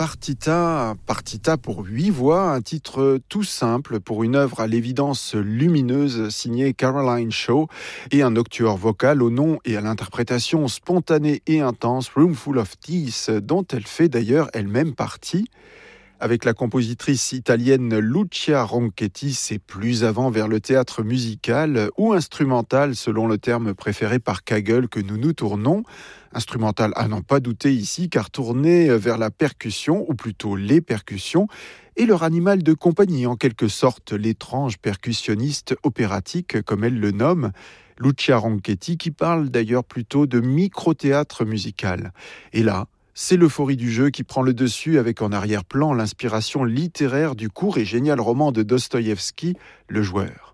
Partita, Partita pour 8 voix, un titre tout simple pour une œuvre à l'évidence lumineuse signée Caroline Shaw et un octuor vocal au nom et à l'interprétation spontanée et intense Roomful of Teeth, dont elle fait d'ailleurs elle-même partie. Avec la compositrice italienne Lucia Ronchetti, c'est plus avant vers le théâtre musical ou instrumental, selon le terme préféré par Kagel, que nous nous tournons. Instrumental à n'en pas douter ici, car tourné vers la percussion, ou plutôt les percussions, et leur animal de compagnie, en quelque sorte, l'étrange percussionniste opératique, comme elle le nomme, Lucia Ronchetti, qui parle d'ailleurs plutôt de micro-théâtre musical. Et là, c'est l'euphorie du jeu qui prend le dessus avec en arrière-plan l'inspiration littéraire du court et génial roman de Dostoïevski, Le Joueur.